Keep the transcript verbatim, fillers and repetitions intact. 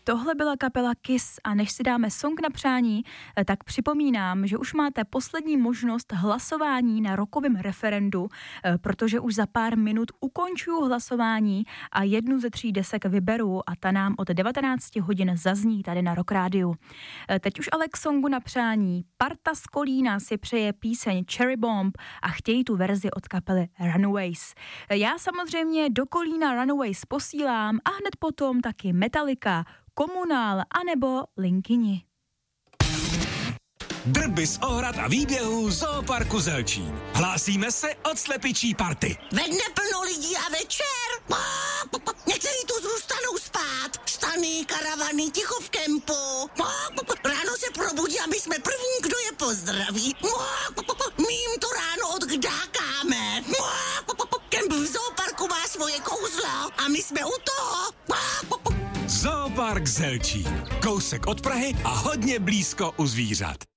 Tohle byla kapela Kiss a než si dáme song na přání, tak připomínám, že už máte poslední možnost hlasování na rokovém referendu, protože už za pár minut ukončuju hlasování a jednu ze tří desek vyberu a ta nám od devatenáct hodin zazní tady na Rock Rádiu. Teď už ale k songu na přání. Parta z Kolína si přeje píseň Cherry Bomb a chtějí tu verzi od kapely Runaways. Já samozřejmě do Kolína Runaways posílám a hned potom taky Metallica, Komunál anebo Linkyni. Drby z ohrad a výběhů Zooparku Zelčín. Hlásíme se od slepičí party. Ve dne plno lidí a večer. Někteří tu zůstanou spát. Stany, karavany, ticho v kempu. Ráno se probudí a my jsme první, kdo je pozdraví. My jim to ráno odkdákáme. Kemp v Zooparku má svoje kouzlo a my jsme u toho. Zoopark Zelčín. Kousek od Prahy a hodně blízko u zvířat.